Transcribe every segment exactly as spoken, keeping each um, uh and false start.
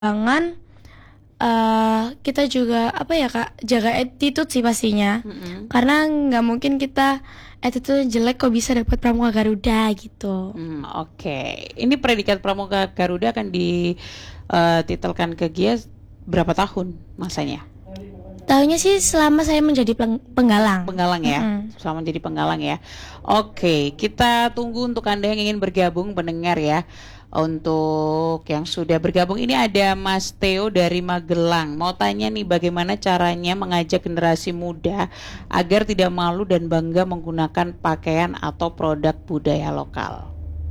Jangan eh, kita juga apa ya kak, jaga attitude sih pastinya. Mm-mm. Karena nggak mungkin kita attitude jelek kok bisa dapat Pramuka Garuda gitu. Hmm, oke. Ini predikat Pramuka Garuda akan dititelkan ke Gia berapa tahun masanya? Tahunya sih selama saya menjadi peng- penggalang. Penggalang ya, Mm-mm. selama jadi penggalang ya. Oke, kita tunggu untuk Anda yang ingin bergabung pendengar ya. Untuk yang sudah bergabung ini ada Mas Theo dari Magelang. Mau tanya nih bagaimana caranya mengajak generasi muda agar tidak malu dan bangga menggunakan pakaian atau produk budaya lokal.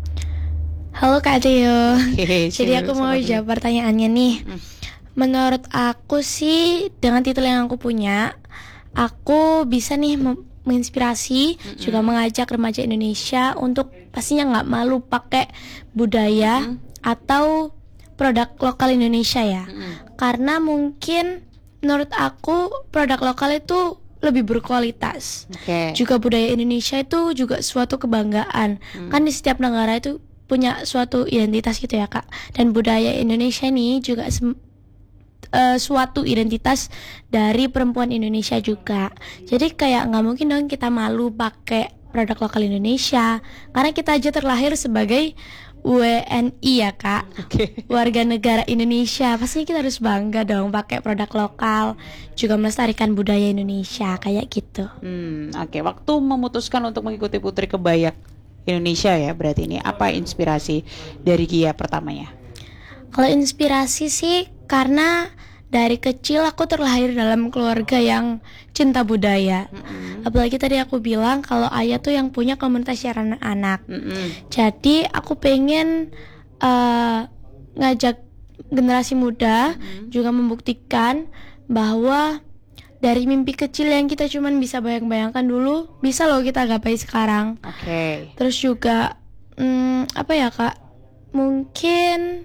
Halo Kak Theo. Oke, Jadi aku mau selamat jawab pertanyaannya nih. Hmm. Menurut aku sih dengan titel yang aku punya, aku bisa nih mem- menginspirasi, Mm-mm. juga mengajak remaja Indonesia untuk pastinya nggak malu pakai budaya Mm-mm. atau produk lokal Indonesia ya. Mm-mm. Karena mungkin menurut aku produk lokal itu lebih berkualitas. Oke. Juga budaya Indonesia itu juga suatu kebanggaan. Hmm. Kan di setiap negara itu punya suatu identitas gitu ya kak. Dan budaya Indonesia ini juga sem- eh, suatu identitas dari perempuan Indonesia juga. Jadi kayak nggak mungkin dong kita malu pakai produk lokal Indonesia. Karena kita aja terlahir sebagai W N I ya kak, Oke. warga negara Indonesia. Pastinya kita harus bangga dong pakai produk lokal, juga melestarikan budaya Indonesia kayak gitu. Hmm, oke. Waktu memutuskan untuk mengikuti Putri Kebaya Indonesia ya, berarti ini apa inspirasi dari Gia pertamanya? Kalau inspirasi sih karena dari kecil aku terlahir dalam keluarga yang cinta budaya. Mm-mm. Apalagi tadi aku bilang kalau ayah tuh yang punya komunitas siaran anak-anak. Mm-mm. Jadi aku pengen eh, ngajak generasi muda Mm-mm. juga membuktikan bahwa dari mimpi kecil yang kita cuman bisa bayang-bayangkan dulu, bisa loh kita gapai sekarang. Oke. Terus juga hmm, apa ya kak, mungkin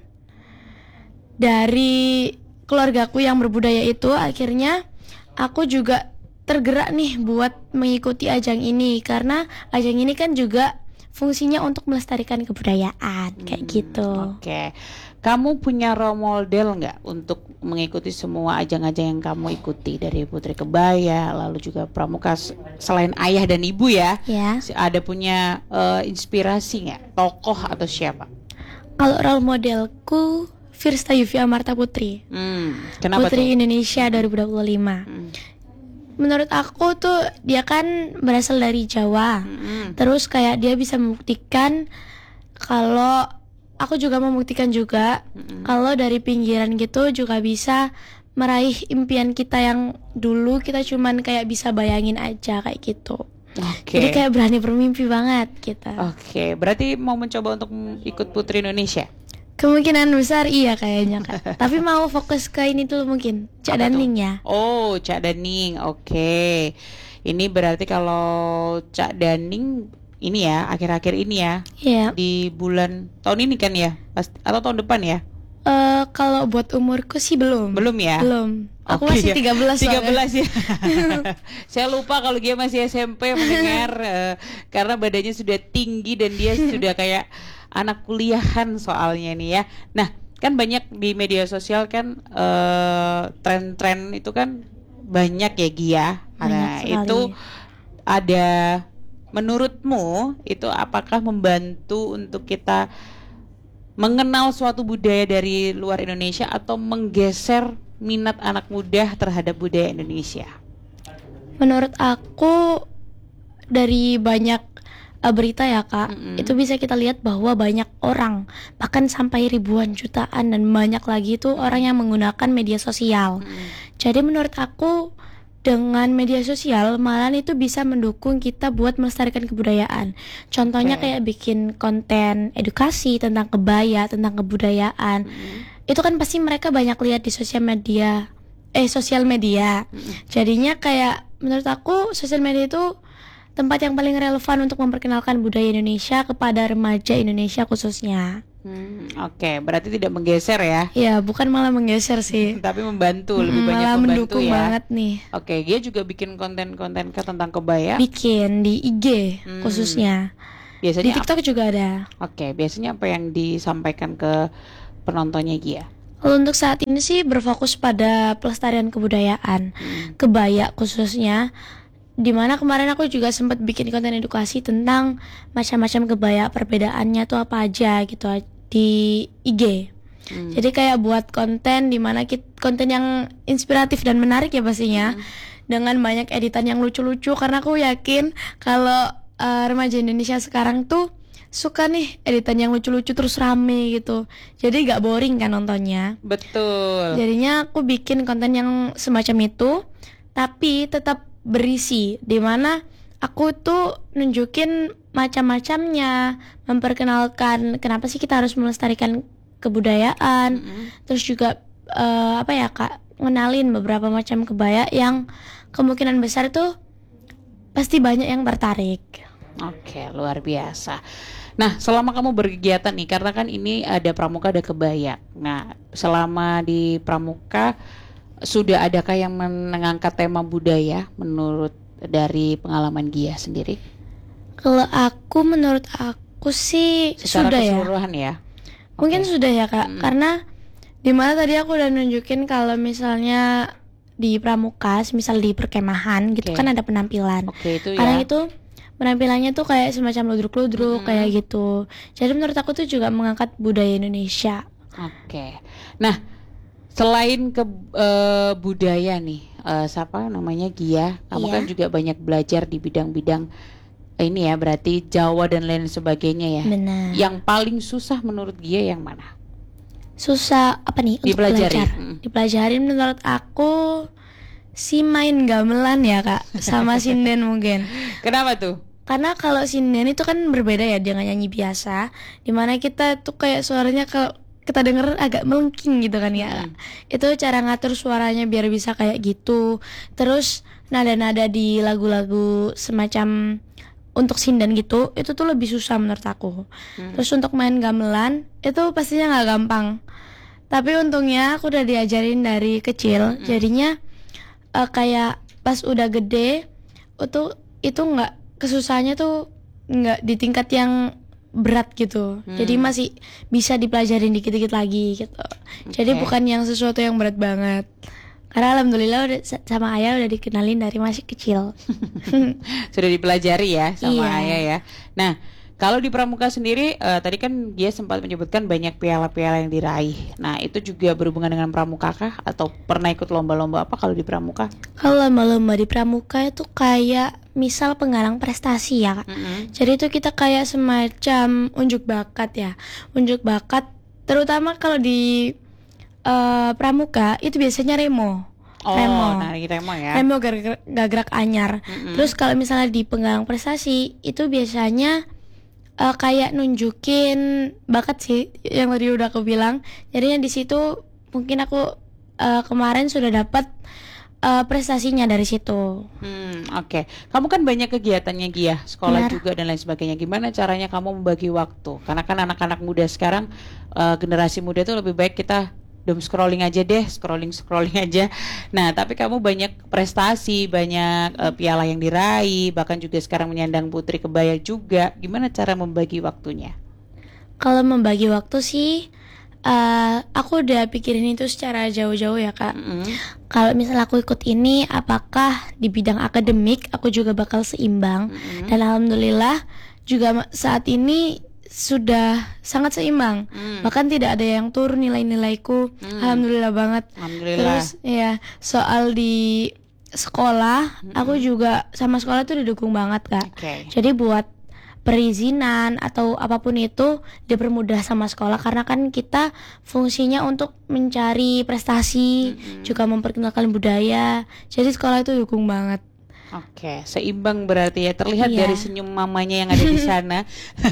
dari keluargaku yang berbudaya itu akhirnya aku juga tergerak nih buat mengikuti ajang ini. Karena ajang ini kan juga fungsinya untuk melestarikan kebudayaan kayak Hmm, gitu. Oke. Kamu punya role model nggak untuk mengikuti semua ajang-ajang yang kamu ikuti dari Putri Kebaya, lalu juga Pramuka s- selain ayah dan ibu ya? Ya, Si- Ada punya eh, inspirasi nggak? Tokoh atau siapa? kalau role modelku Firsta Yufi Amarta Putri, Hmm, kenapa Putri tuh? Indonesia dua ribu dua puluh lima. Hmm. Menurut aku tuh dia kan berasal dari Jawa. Mm-mm. Terus kayak dia bisa membuktikan kalau aku juga membuktikan juga Mm-mm. kalau dari pinggiran gitu juga bisa meraih impian kita yang dulu kita cuman kayak bisa bayangin aja kayak gitu. Oke. Jadi kayak berani bermimpi banget kita. Oke, berarti mau mencoba untuk m- ikut Putri Indonesia? Kemungkinan besar iya kayaknya kak. Tapi mau fokus ke ini dulu mungkin Cak Apa tuh? Daning ya. Oh, Cak Daning. Oke. Ini berarti kalau Cak Daning ini ya, akhir-akhir ini ya, Iya. di bulan tahun ini kan ya? Pas, atau tahun depan ya? Eh, kalau buat umurku sih belum. Belum ya? Belum. Aku Oke, masih ya. tiga belas tiga soalnya. belas ya. Saya lupa kalau dia masih S M P mendengar eh, karena badannya sudah tinggi dan dia sudah kayak anak kuliahan soalnya nih ya. Nah, kan banyak di media sosial kan eh, tren-tren itu kan banyak ya Gia. Banyak Nah, sekali. itu ada menurutmu itu apakah membantu untuk kita mengenal suatu budaya dari luar Indonesia atau menggeser minat anak muda terhadap budaya Indonesia? Menurut aku dari banyak eh, berita ya kak, Mm-mm. itu bisa kita lihat bahwa banyak orang, bahkan sampai ribuan jutaan dan banyak lagi itu orang yang menggunakan media sosial. Mm-mm. Jadi menurut aku dengan media sosial malah itu bisa mendukung kita buat melestarikan kebudayaan. Contohnya Oke. kayak bikin konten edukasi tentang kebaya, tentang kebudayaan. Mm-mm. Itu kan pasti mereka banyak lihat di sosial media, eh sosial media. Mm-mm. Jadinya kayak menurut aku sosial media itu tempat yang paling relevan untuk memperkenalkan budaya Indonesia kepada remaja Indonesia khususnya. Hmm, Oke, berarti tidak menggeser ya, Ya, bukan malah menggeser sih. tapi membantu, lebih Mm, banyak malah membantu mendukung ya. banget nih. Oke, dia juga bikin konten-konten ke tentang kebaya. Bikin di I G Hmm. khususnya. Di Biasanya ap- TikTok juga ada. Oke, biasanya apa yang disampaikan ke penontonnya Gia? Kalau untuk saat ini sih berfokus pada pelestarian kebudayaan, kebaya khususnya. Dimana kemarin aku juga sempat bikin konten edukasi tentang macam-macam kebaya, perbedaannya tuh apa aja gitu di I G. Hmm. Jadi kayak buat konten dimana kita, konten yang inspiratif dan menarik ya pastinya, Hmm. dengan banyak editan yang lucu-lucu, karena aku yakin kalau uh, remaja Indonesia sekarang tuh suka nih editan yang lucu-lucu terus rame gitu. Jadi gak boring kan nontonnya. Betul. Jadinya aku bikin konten yang semacam itu, tapi tetap berisi, dimana aku tuh nunjukin macam-macamnya, memperkenalkan kenapa sih kita harus melestarikan kebudayaan, Mm-mm. terus juga uh, apa ya kak, ngenalin beberapa macam kebaya yang kemungkinan besar tuh pasti banyak yang tertarik. Oke, luar biasa. Nah, selama kamu berkegiatan nih, karena kan ini ada pramuka, ada kebaya. Nah, selama di pramuka sudah adakah yang mengangkat tema budaya menurut dari pengalaman Gia sendiri? Kalau aku, menurut aku sih Secara sudah ya. keseluruhan ya. Mungkin Oke. sudah ya kak, Mm. karena dimana tadi aku udah nunjukin kalau misalnya di pramuka, misal di perkemahan gitu Oke. kan ada penampilan. Oke, itu Karena ya. itu penampilannya tuh kayak semacam ludruk-ludruk Mm-mm. kayak gitu. Jadi menurut aku tuh juga mengangkat budaya Indonesia. Oke. Nah, selain ke eh, budaya nih, eh, siapa namanya Gia, kamu Iya. kan juga banyak belajar di bidang-bidang eh, ini ya, berarti Jawa dan lain sebagainya ya. Benar. Yang paling susah menurut Gia yang mana? Susah apa nih untuk Dipelajari. belajar? Mm. Dipelajarin menurut aku si main gamelan ya kak, sama sinden mungkin. Kenapa tuh? Karena kalau sinden itu kan berbeda ya dengan nyanyi biasa, dimana kita tuh kayak suaranya kalau kita denger agak melengking gitu kan ya. Hmm. Itu cara ngatur suaranya biar bisa kayak gitu. Terus nada-nada di lagu-lagu semacam untuk sinden gitu, itu tuh lebih susah menurut aku. Hmm. Terus untuk main gamelan itu pastinya nggak gampang. Tapi untungnya aku udah diajarin dari kecil, Hmm. jadinya uh, kayak pas udah gede itu itu nggak, kesusahannya tuh nggak di tingkat yang berat gitu. Hmm. Jadi masih bisa dipelajarin dikit-dikit lagi gitu. Jadi Oke. bukan yang sesuatu yang berat banget. Karena alhamdulillah udah sa- sama ayah udah dikenalin dari masih kecil. Sudah dipelajari ya sama Iya. ayah ya. Nah, kalau di pramuka sendiri eh, tadi kan dia sempat menyebutkan banyak piala-piala yang diraih. Nah, itu juga berhubungan dengan pramuka kah atau pernah ikut lomba-lomba apa kalau di pramuka? Kalau lomba-lomba di pramuka itu kayak misal penggalang prestasi ya kak. Mm-mm. Jadi itu kita kayak semacam unjuk bakat ya. Unjuk bakat terutama kalau di eh, pramuka itu biasanya remo. Oh, Remo. nah ini remo ya. Remo gagrak, gagrak anyar. Mm-mm. Terus kalau misalnya di penggalang prestasi itu biasanya eh, kayak nunjukin bakat sih yang tadi udah aku bilang. Jadinya di situ mungkin aku eh, kemarin sudah dapat eh, prestasinya dari situ. Hmm, oke. Kamu kan banyak kegiatannya Gia, sekolah Benar. juga dan lain sebagainya. Gimana caranya kamu membagi waktu? Karena kan anak-anak muda sekarang, eh, generasi muda tuh lebih baik kita doom scrolling aja deh, scrolling scrolling aja. Nah, tapi kamu banyak prestasi, banyak eh, piala yang diraih, bahkan juga sekarang menyandang putri kebaya juga. Gimana cara membagi waktunya? Kalau membagi waktu sih eh, aku udah pikirin itu secara jauh-jauh ya kak. Mm-mm. Kalau misalnya aku ikut ini, apakah di bidang akademik aku juga bakal seimbang? Mm-mm. Dan alhamdulillah juga ma- saat ini sudah sangat seimbang. Mm. Bahkan tidak ada yang turun nilai-nilaiku. Mm. Alhamdulillah banget. Alhamdulillah. Terus ya soal di sekolah, aku juga sama sekolah tuh didukung banget kak. Oke. Jadi buat perizinan atau apapun itu dipermudah sama sekolah, karena kan kita fungsinya untuk mencari prestasi, Mm-mm. juga memperkenalkan budaya. Jadi sekolah itu dukung banget. Oke, seimbang berarti ya. Terlihat Iya. dari senyum mamanya yang ada di sana.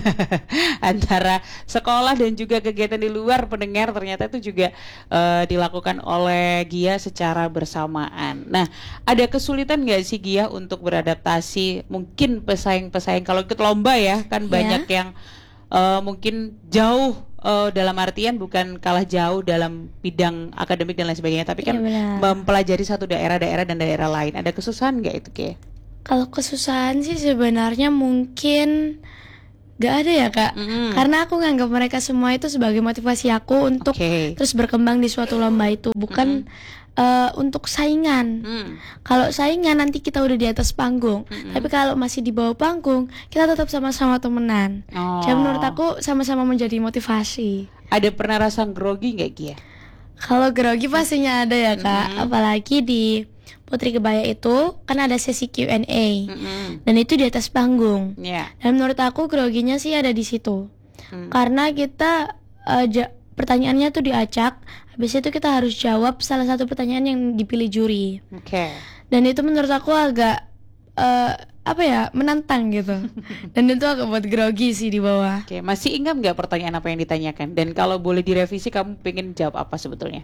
Antara sekolah dan juga kegiatan di luar, pendengar ternyata itu juga eh, dilakukan oleh Gia secara bersamaan. Nah, ada kesulitan nggak sih Gia untuk beradaptasi? Mungkin pesaing-pesaing kalau ikut lomba ya, kan Iya. banyak yang eh, mungkin jauh eh, dalam artian bukan kalah jauh dalam bidang akademik dan lain sebagainya, tapi kan Iya, benar. mempelajari satu daerah-daerah dan daerah lain. Ada kesusahan nggak itu, Ki? Kalau kesusahan sih sebenarnya mungkin gak ada ya kak. Mm-mm. Karena aku nganggap mereka semua itu sebagai motivasi aku untuk Oke. terus berkembang di suatu lomba itu, bukan eh, untuk saingan. Mm. Kalau saingan nanti kita udah di atas panggung, Mm-mm. tapi kalau masih di bawah panggung kita tetap sama-sama temenan. Oh. Jadi menurut aku sama-sama menjadi motivasi. Ada pernah rasa grogi nggak Gia? Kalau grogi pastinya ada ya kak, Mm-mm. apalagi di Putri Kebaya itu kan ada sesi Q and A, Mm-mm. dan itu di atas panggung. Ya. Dan menurut aku groginya sih ada di situ, Mm. karena kita eh, ja- pertanyaannya tuh diacak, habis itu kita harus jawab salah satu pertanyaan yang dipilih juri. Oke. Dan itu menurut aku agak eh, apa ya, menantang gitu. Dan itu agak buat grogi sih di bawah. Oke, masih ingat nggak pertanyaan apa yang ditanyakan? Dan kalau boleh direvisi, kamu pengen jawab apa sebetulnya?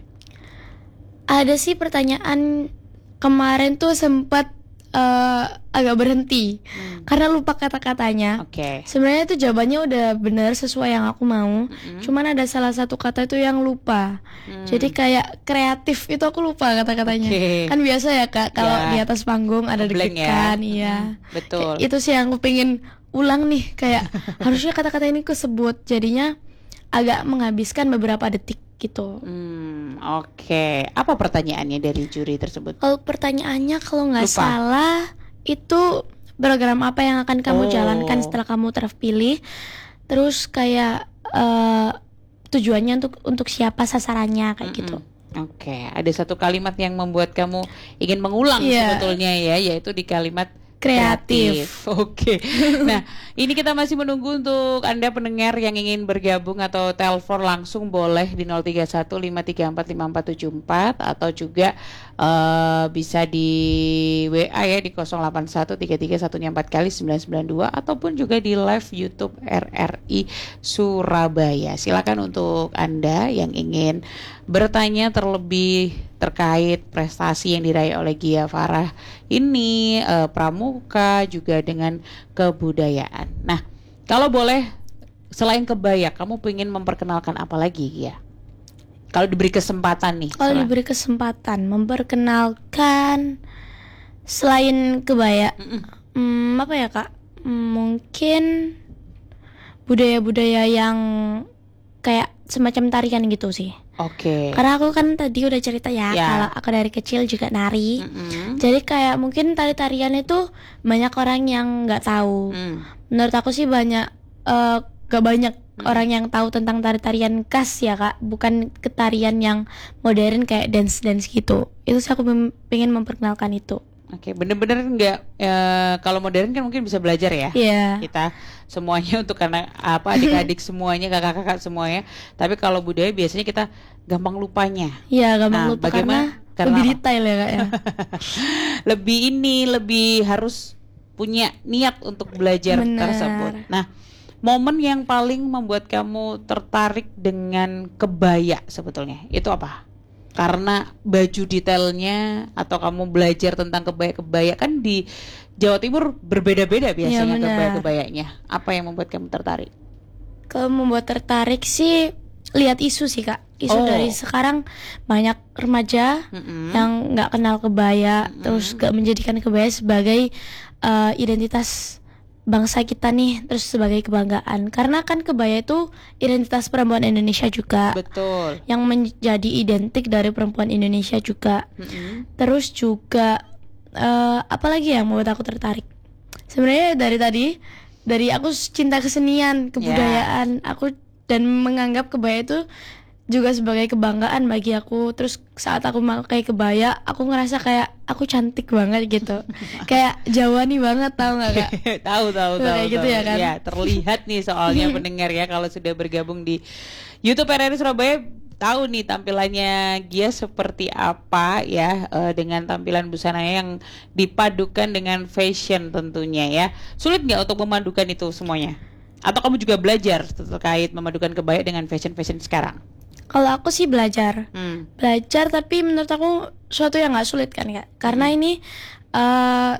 Ada sih pertanyaan kemarin tuh sempat eh, agak berhenti Hmm. karena lupa kata-katanya. Oke. Sebenarnya itu jawabannya udah bener sesuai yang aku mau, Mm-mm. cuman ada salah satu kata itu yang lupa. Hmm. Jadi kayak kreatif itu aku lupa kata-katanya. Oke. Kan biasa ya kak, kalau Ya. di atas panggung ada Ngeblank ya. deg-degan, iya. Mm, betul. Kayak itu sih yang aku pengen ulang nih, kayak harusnya kata-kata ini aku sebut. Jadinya agak menghabiskan beberapa detik gitu. Hmm, oke. Apa pertanyaannya dari juri tersebut? Kalau pertanyaannya kalau nggak Lupa. salah itu program apa yang akan kamu Oh. jalankan setelah kamu terpilih, terus kayak eh, tujuannya untuk untuk siapa, sasarannya kayak gitu. Mm-mm. Oke, ada satu kalimat yang membuat kamu ingin mengulang Iya. sebetulnya ya, yaitu di kalimat Kreatif. Oke. Nah, ini kita masih menunggu untuk Anda pendengar yang ingin bergabung atau telepon langsung boleh di nol tiga satu lima tiga empat lima empat tujuh empat atau juga eh, bisa di W A ya di nol delapan satu tiga tiga satu empat kali sembilan sembilan dua ataupun juga di live YouTube R R I Surabaya. Silakan untuk Anda yang ingin bertanya terlebih terkait prestasi yang diraih oleh Gia Farah ini, eh, pramuka juga dengan kebudayaan. Nah, kalau boleh selain kebaya, kamu pengen memperkenalkan apa lagi Gia? Kalau diberi kesempatan nih. Kalau setelah- diberi kesempatan memperkenalkan selain kebaya, Mm-mm. hmm, apa ya kak? Hmm, mungkin budaya-budaya yang kayak semacam tarian gitu sih. Oke. Karena aku kan tadi udah cerita ya, Ya. kalau aku dari kecil juga nari. Mm-mm. Jadi kayak mungkin tari-tarian itu banyak orang yang nggak tahu. Mm. Menurut aku sih banyak, eh, gak banyak orang yang tahu tentang tari-tarian khas ya kak, bukan ketarian yang modern kayak dance-dance gitu. Itu sih aku mem- pengen memperkenalkan itu. Oke, bener-bener nggak, eh, kalau modern kan mungkin bisa belajar ya. Iya. Kita semuanya untuk karena apa adik-adik semuanya, kakak-kakak semuanya. Tapi kalau budaya biasanya kita gampang lupanya. Iya, gampang Nah, lupa bagaimana- karena, karena lebih apa? detail ya kak ya. Lebih ini, lebih harus punya niat untuk belajar Benar. tersebut. Nah, momen yang paling membuat kamu tertarik dengan kebaya sebetulnya itu apa? Karena baju detailnya atau kamu belajar tentang kebaya-kebaya kan di Jawa Timur berbeda-beda biasanya benar. kebaya-kebayanya. Apa yang membuat kamu tertarik? Kalau membuat tertarik sih lihat isu sih kak. Isu Oh. dari sekarang banyak remaja Mm-mm. yang nggak kenal kebaya, Mm-mm. terus gak menjadikan kebaya sebagai eh, identitas bangsa kita nih, terus sebagai kebanggaan. Karena kan kebaya itu identitas perempuan Indonesia juga, Betul. yang menjadi identik dari perempuan Indonesia juga. Mm-mm. Terus juga eh, apalagi yang membuat aku tertarik? Sebenarnya dari tadi, dari aku cinta kesenian, kebudayaan, aku dan menganggap kebaya itu juga sebagai kebanggaan bagi aku. Terus saat aku pakai kebaya, aku ngerasa kayak aku cantik banget gitu. Kayak Jawani banget, tau gak kak? tahu tahu Tuh, tahu kayak gitu tahu. ya kan? Terlihat nih soalnya pendengar ya kalau sudah bergabung di YouTube R R I Surabaya tahu nih tampilannya Gia seperti apa ya, eh, dengan tampilan busananya yang dipadukan dengan fashion tentunya ya. Sulit nggak untuk memadukan itu semuanya? Atau kamu juga belajar terkait memadukan kebaya dengan fashion-fashion sekarang? Kalau aku sih belajar, Hmm. belajar tapi menurut aku suatu yang nggak sulit kan kak? Karena ini eh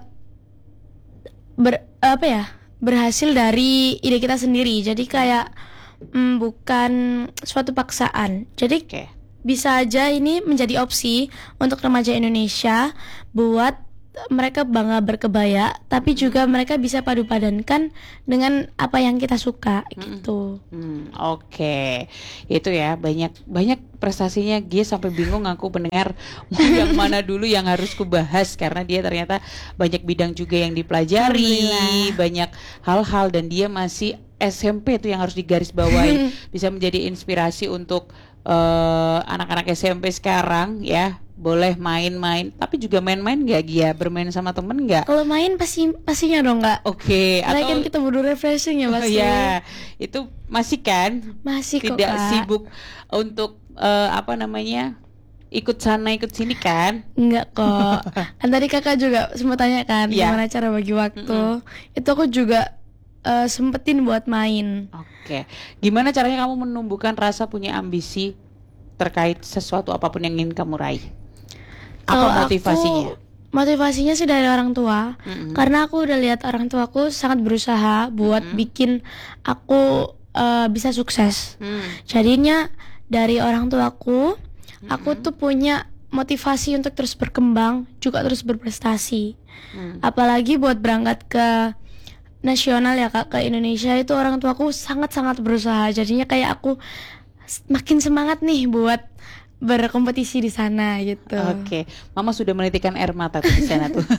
ber apa ya berhasil dari ide kita sendiri. Jadi kayak mm, bukan suatu paksaan. Jadi Oke. bisa aja ini menjadi opsi untuk remaja Indonesia buat mereka bangga berkebaya, tapi juga mereka bisa padu-padankan dengan apa yang kita suka gitu. Hmm, Oke, itu ya banyak banyak prestasinya dia sampai bingung aku pendengar mau yang mana dulu yang harus kubahas karena dia ternyata banyak bidang juga yang dipelajari, Alhamdulillah. banyak hal-hal dan dia masih S M P tuh yang harus digarisbawahi bisa menjadi inspirasi untuk eh, anak-anak S M P sekarang ya. Boleh main-main, tapi juga main-main nggak Gia? Bermain sama temen nggak? Kalau main pasti pastinya dong nggak. Oke, Karena kan atau kita butuh refreshing ya oh pasti. ya, itu masih kan Masih kok tidak Kak. sibuk untuk eh, apa namanya ikut sana ikut sini kan? Enggak kok. Kan tadi kakak juga sempat tanya kan Iya. gimana cara bagi waktu. Itu aku juga eh, sempetin buat main. Oke, gimana caranya kamu menumbuhkan rasa punya ambisi terkait sesuatu apapun yang ingin kamu raih? Kalau Apa aku, motivasinya? motivasinya sih dari orang tua. Mm-mm. Karena aku udah lihat orang tuaku sangat berusaha buat bikin aku eh, bisa sukses. Hmm. Jadinya dari orang tuaku, aku tuh punya motivasi untuk terus berkembang, juga terus berprestasi. Hmm. Apalagi buat berangkat ke nasional ya Kak, ke Indonesia itu orang tuaku sangat-sangat berusaha. Jadinya kayak aku s- makin semangat nih buat berkompetisi di sana gitu. Oke, Mama sudah menitikan air mata tuh di sana tuh.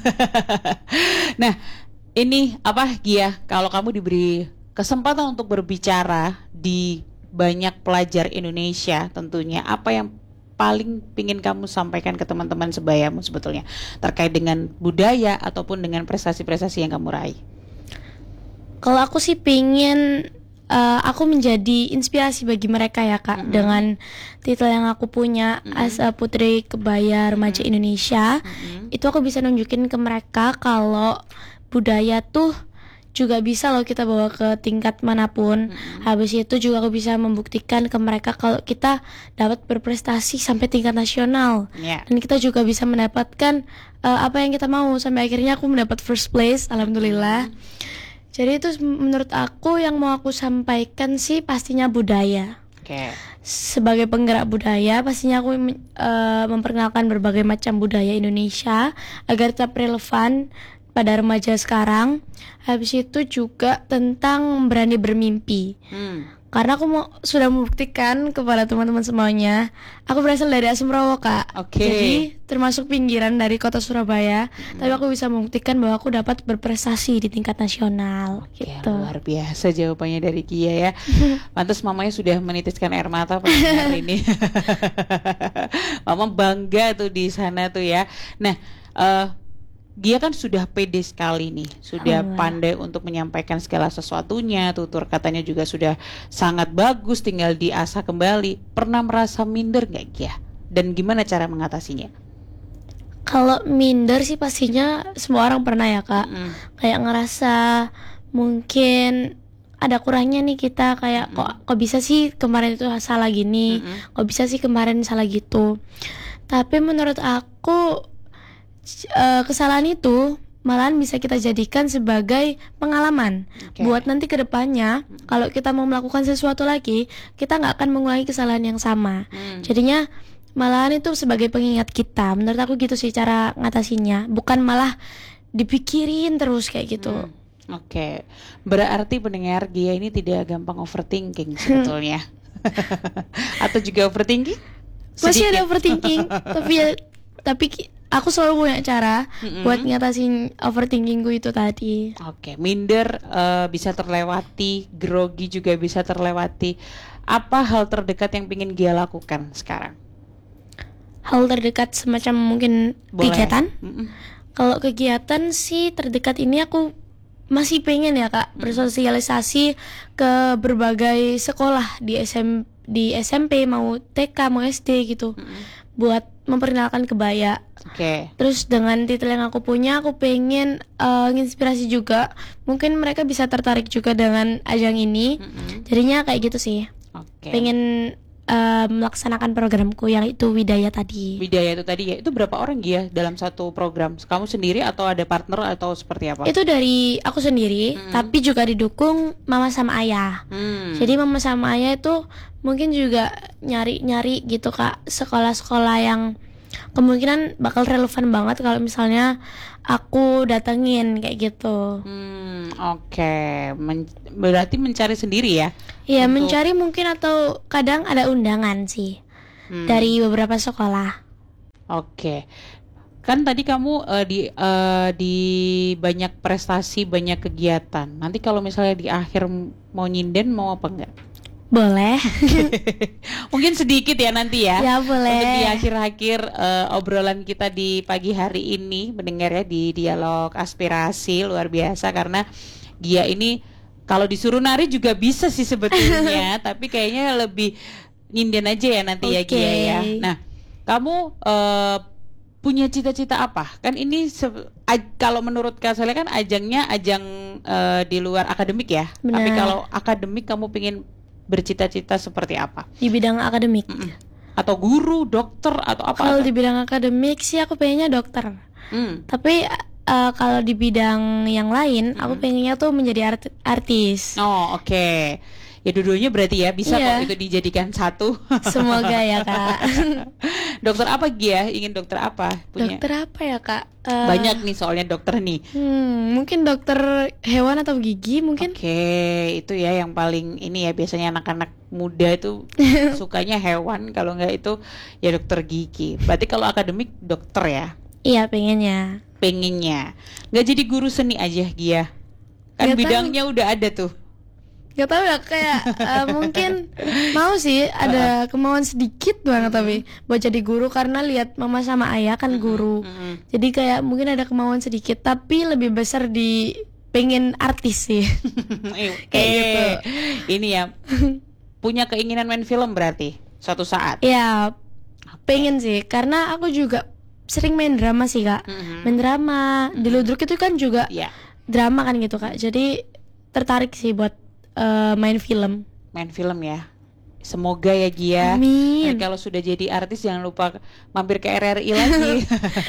Nah, ini apa Gia? Kalau kamu diberi kesempatan untuk berbicara di banyak pelajar Indonesia, tentunya apa yang paling pingin kamu sampaikan ke teman-teman sebayamu sebetulnya terkait dengan budaya ataupun dengan prestasi-prestasi yang kamu raih? Kalau aku sih pingin eh, aku menjadi inspirasi bagi mereka ya Kak, Mm-mm. dengan titel yang aku punya Mm-mm. as a Putri Kebaya Remaja Indonesia. Mm-mm. Itu aku bisa nunjukin ke mereka kalau budaya tuh juga bisa loh kita bawa ke tingkat manapun. Habis itu juga aku bisa membuktikan ke mereka kalau kita dapat berprestasi sampai tingkat nasional. Ya. Dan kita juga bisa mendapatkan eh, apa yang kita mau. Sampai akhirnya aku mendapat first place, alhamdulillah. Jadi itu menurut aku yang mau aku sampaikan sih pastinya budaya. Oke. Sebagai penggerak budaya, pastinya aku men- eh, memperkenalkan berbagai macam budaya Indonesia agar tetap relevan pada remaja sekarang. Habis itu juga tentang berani bermimpi. Hmm. Karena aku mau sudah membuktikan kepada teman-teman semuanya, aku berasal dari Asmrowo Kak. Oke. Jadi termasuk pinggiran dari kota Surabaya, tapi aku bisa membuktikan bahwa aku dapat berprestasi di tingkat nasional. Oke, Gitu. luar biasa jawabannya dari Gia ya. Pantas mamanya sudah menitiskan air mata pendengar ini. Mama bangga tuh di sana tuh ya. Nah, eh Gia kan sudah pede sekali nih, sudah Alhamdulillah. pandai untuk menyampaikan segala sesuatunya, tutur katanya juga sudah sangat bagus, tinggal diasah kembali. Pernah merasa minder nggak Gia? Dan gimana cara mengatasinya? Kalau minder sih pastinya semua orang pernah ya Kak. Mm. Kayak ngerasa mungkin ada kurangnya nih kita, kayak kok kok bisa sih kemarin itu salah gini, Mm-mm. kok bisa sih kemarin salah gitu. Tapi menurut aku eh, kesalahan itu malahan bisa kita jadikan sebagai pengalaman. Oke. Buat nanti ke depannya kalau kita mau melakukan sesuatu lagi, kita nggak akan mengulangi kesalahan yang sama. Hmm. Jadinya malahan itu sebagai pengingat kita. Menurut aku gitu sih cara ngatasinya, bukan malah dipikirin terus kayak gitu. Hmm. Oke, berarti pendengar Gia ini tidak gampang overthinking sebetulnya. Atau juga overthinking? Masih Sedikit. ada overthinking, tapi ya, tapi ki- aku selalu punya cara Mm-mm. buat ngatasin overthinkingku itu tadi. Oke, minder eh, bisa terlewati, grogi juga bisa terlewati. Apa hal terdekat yang ingin Gia lakukan sekarang? Hal terdekat semacam mungkin Boleh. kegiatan. Mm-mm. Kalau kegiatan sih terdekat ini aku masih pengen ya Kak bersosialisasi ke berbagai sekolah di S M di S M P, mau T K mau S D gitu, buat memperkenalkan kebaya. Oke. Terus dengan titel yang aku punya, aku pengen eh, nginspirasi juga. Mungkin mereka bisa tertarik juga dengan ajang ini. Mm-mm. Jadinya kayak gitu sih. Oke. Pengen eh, melaksanakan programku yang itu Widaya tadi. Widaya itu tadi ya, itu berapa orang Gia dalam satu program? Kamu sendiri atau ada partner atau seperti apa? Itu dari aku sendiri, Mm. tapi juga didukung mama sama ayah. Hmm. Jadi mama sama ayah itu mungkin juga nyari-nyari gitu Kak, sekolah-sekolah yang kemungkinan bakal relevan banget kalau misalnya aku datengin kayak gitu. Hmm, oke. Men- berarti mencari sendiri ya? Iya, Untuk- mencari mungkin atau kadang ada undangan sih Hmm, dari beberapa sekolah. Oke. Kan tadi kamu eh, di eh, di banyak prestasi, banyak kegiatan. Nanti kalau misalnya di akhir m- mau nyinden mau apa enggak? Boleh? Mungkin sedikit ya nanti ya. Ya Untuk di boleh. akhir-akhir eh, obrolan kita di pagi hari ini mendengar ya di dialog aspirasi luar biasa karena Gia ini kalau disuruh nari juga bisa sih sebetulnya, tapi kayaknya lebih nyinden aja ya nanti ya Oke. Gia ya. Nah, kamu eh, punya cita-cita apa? Kan ini se- aj- kalau menurut Kak Sele kan ajangnya ajang eh, di luar akademik ya. Tapi Benar. kalau akademik kamu pengen bercita-cita seperti apa? Di bidang akademik. Mm-mm. Atau guru, dokter atau apa? Kalau atau- di bidang akademik sih aku pengennya dokter. Hmm. Tapi eh, kalau di bidang yang lain, aku pengennya tuh menjadi art- artis. Oh, oke. Ya dua-duanya berarti ya bisa Iya. kok itu dijadikan satu. Semoga ya kak. Dokter apa Gia? Ingin dokter apa? Punya Dokter apa ya kak? Eh, banyak nih soalnya dokter nih. Hmm, mungkin dokter hewan atau gigi mungkin. Oke, itu ya yang paling ini ya biasanya anak-anak muda itu sukanya hewan, kalau nggak itu ya dokter gigi. Berarti kalau akademik dokter ya, Iya pengennya. pengennya. Nggak jadi guru seni aja Gia. Kan Nggak tahu. bidangnya udah ada tuh. Gak tahu ya kayak eh, mungkin mau sih ada kemauan sedikit banget tapi buat jadi guru karena lihat mama sama ayah kan guru. Mm-mm. Jadi kayak mungkin ada kemauan sedikit tapi lebih besar di pengen artis sih. Oke, Kayak gitu. ini ya punya keinginan main film berarti suatu saat. Ya pengen sih karena aku juga sering main drama sih kak. Mhm. Main drama di Ludruk itu kan juga Ya, drama kan gitu kak. Jadi tertarik sih buat eh, main film. main film ya. Semoga ya Gia. Amin. Nanti kalau sudah jadi artis jangan lupa mampir ke R R I lagi.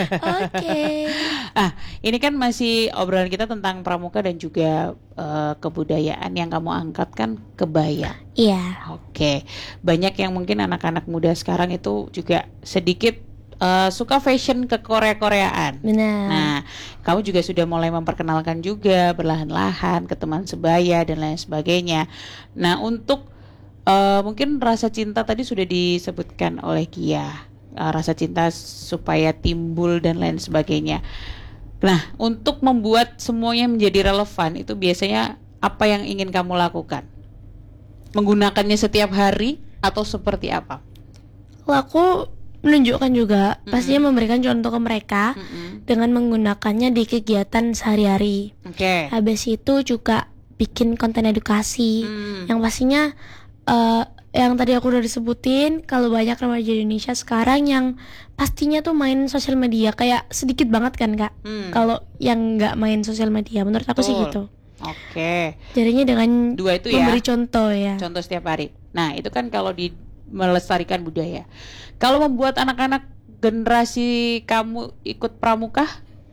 Oke. Ah, ini kan masih obrolan kita tentang pramuka dan juga eh, kebudayaan yang kamu angkat kan kebaya. Iya. Oke, banyak yang mungkin anak-anak muda sekarang itu juga sedikit eh, suka fashion ke Korea-Koreaan. Benar. Nah, kamu juga sudah mulai memperkenalkan juga berlahan-lahan ke teman sebaya dan lain sebagainya. Nah, untuk eh, mungkin rasa cinta tadi sudah disebutkan oleh Gia. Eh, rasa cinta supaya timbul dan lain sebagainya. Nah, untuk membuat semuanya menjadi relevan itu biasanya apa yang ingin kamu lakukan? Menggunakannya setiap hari atau seperti apa? Kalau aku menunjukkan juga pastinya memberikan contoh ke mereka Mm-mm. dengan menggunakannya di kegiatan sehari-hari. Oke. Habis itu juga bikin konten edukasi Hmm. yang pastinya eh, yang tadi aku udah disebutin kalau banyak remaja Indonesia sekarang yang pastinya tuh main sosial media kayak sedikit banget kan kak. Hmm. Kalau yang nggak main sosial media menurut aku sih Betul. gitu. Oke. Jadinya dengan Dua itu ya. memberi contoh ya. Contoh setiap hari. Nah, itu kan kalau di melestarikan budaya. Kalau membuat anak-anak generasi kamu ikut pramuka,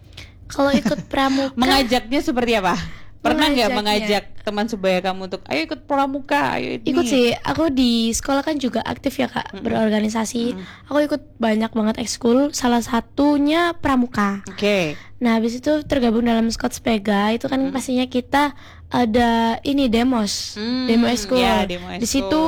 Kalau ikut pramuka mengajaknya seperti apa? Pernah nggak Mengajaknya. mengajak teman sebaya kamu untuk ayo ikut pramuka, ayo ini. ikut sih, aku di sekolah kan juga aktif ya kak, berorganisasi. Aku ikut banyak banget ekskul, salah satunya pramuka. Oke. Nah habis itu tergabung dalam Scouts Pega, itu kan pastinya kita ada ini demos, Hmm, demo ekskul. ya, demo Di ekskul. situ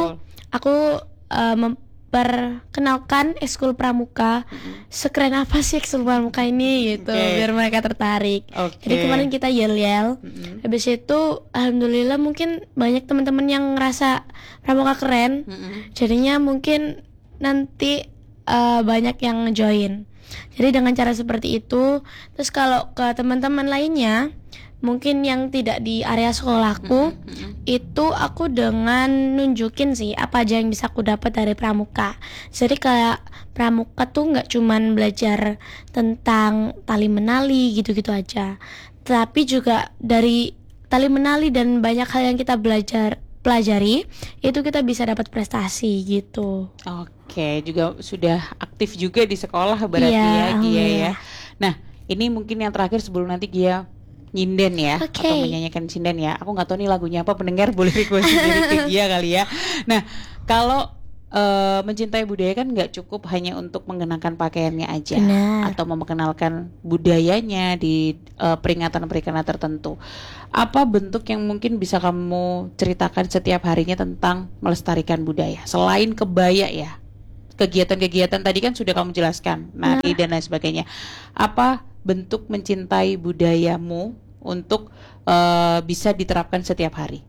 aku eh, memperkenalkan ekskul pramuka, sekeren apa sih ekskul pramuka ini gitu, Oke. biar mereka tertarik. Oke. Jadi kemarin kita yel-yel. Mm-mm. Habis itu alhamdulillah mungkin banyak teman-teman yang ngerasa pramuka keren. Mm-mm. Jadinya mungkin nanti eh, banyak yang join. Jadi dengan cara seperti itu, terus kalau ke teman-teman lainnya mungkin yang tidak di area sekolahku, itu aku dengan nunjukin sih apa aja yang bisa aku dapat dari pramuka. Jadi kayak pramuka tuh nggak cuman belajar tentang tali menali gitu-gitu aja, tapi juga dari tali menali dan banyak hal yang kita belajar pelajari itu kita bisa dapat prestasi gitu. Oke, juga sudah aktif juga di sekolah berarti Iya, ya Gia ya. alhamdulillah. Nah, ini mungkin yang terakhir sebelum nanti Gia nyinden ya, Oke. atau menyanyikan sinden ya. Aku nggak tahu nih lagunya apa, pendengar boleh request sendiri ke Gia kali ya. Nah, kalau uh, mencintai budaya kan nggak cukup hanya untuk mengenakan pakaiannya aja. Benar. Atau memperkenalkan budayanya di uh, peringatan-peringatan tertentu. Apa bentuk yang mungkin bisa kamu ceritakan setiap harinya tentang melestarikan budaya selain kebaya ya? Kegiatan-kegiatan tadi kan sudah kamu jelaskan, nari Nah. dan lain sebagainya. Apa bentuk mencintai budayamu untuk uh, bisa diterapkan setiap hari?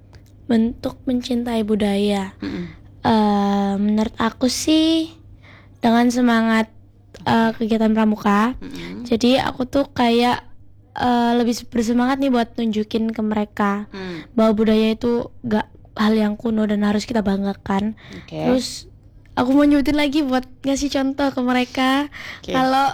Bentuk mencintai budaya. Mm-mm. Eh, menurut aku sih dengan semangat eh, kegiatan pramuka. Mm-mm. Jadi aku tuh kayak eh, lebih bersemangat nih buat nunjukin ke mereka Mm. bahwa budaya itu gak hal yang kuno dan harus kita banggakan. Oke. Terus aku mau nyebutin lagi buat ngasih contoh ke mereka Oke. kalau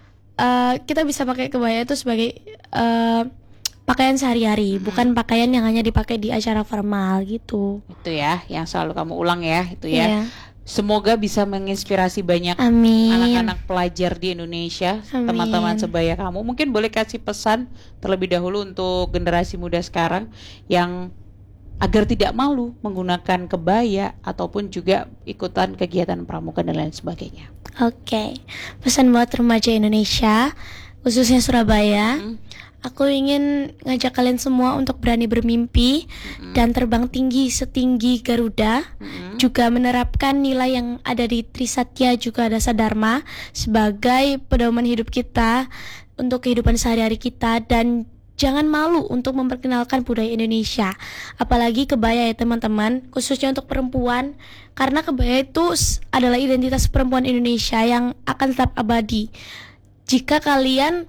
eh, kita bisa pakai kebaya itu sebagai eh, pakaian sehari-hari, Mm-mm. bukan pakaian yang hanya dipakai di acara formal gitu. Itu ya, yang selalu kamu ulang ya, itu ya. Iya. Semoga bisa menginspirasi banyak Amin. anak-anak pelajar di Indonesia, Amin. teman-teman sebaya kamu. Mungkin boleh kasih pesan terlebih dahulu untuk generasi muda sekarang yang agar tidak malu menggunakan kebaya ataupun juga ikutan kegiatan pramuka dan lain sebagainya. Oke, pesan buat remaja Indonesia, khususnya Surabaya. Hmm. Aku ingin ngajak kalian semua untuk berani bermimpi Mm-mm. dan terbang tinggi setinggi Garuda. Mm-mm. Juga menerapkan nilai yang ada di Trisatya juga Dasa Dharma sebagai pedoman hidup kita untuk kehidupan sehari-hari kita, dan jangan malu untuk memperkenalkan budaya Indonesia, apalagi kebaya ya teman-teman, khususnya untuk perempuan, karena kebaya itu s- adalah identitas perempuan Indonesia yang akan tetap abadi. Jika kalian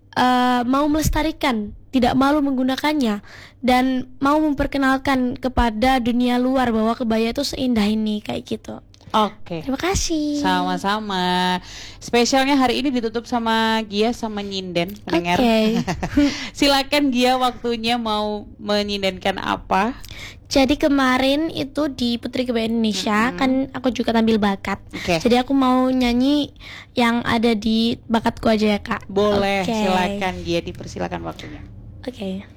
uh, mau melestarikan, tidak malu menggunakannya, dan mau memperkenalkan kepada dunia luar bahwa kebaya itu seindah ini, kayak gitu. Oke. Terima kasih. Sama-sama. Spesialnya hari ini ditutup sama Gia sama Nyinden pendengar. Oke. Silakan Gia, waktunya mau menyindenkan apa? Jadi kemarin itu di Putri Kebaya Indonesia Mm-mm. kan aku juga tampil bakat. Oke. Jadi aku mau nyanyi yang ada di bakatku aja ya Kak. Boleh, Oke. silakan Gia, dipersilakan waktunya. Oke.